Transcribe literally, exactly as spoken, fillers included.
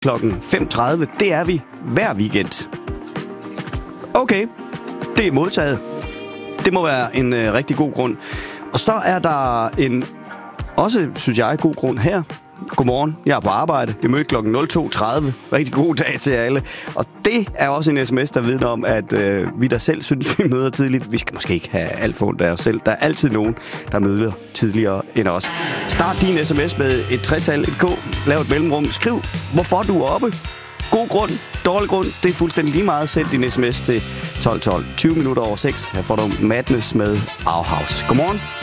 klokken fem tredive. Det er vi hver weekend. Okay, det er modtaget. Det må være en øh, rigtig god grund. Og så er der en, også synes jeg, god grund her. Godmorgen, jeg er på arbejde. Vi mødte klokken nul to tredive. Rigtig god dag til alle. Og det er også en sms, der vidner om, at øh, vi der selv synes, vi møder tidligt. Vi skal måske ikke have alt for ondt af os selv. Der er altid nogen, der møder tidligere end os. Start din sms med et tretal, et K. Lav et mellemrum. Skriv, hvorfor du er oppe. God grund, dårlig grund, det er fuldstændig lige meget. Send din sms til tolv tolv. tyve minutter over seks. Her får du Madness med Auhaus. Godmorgen.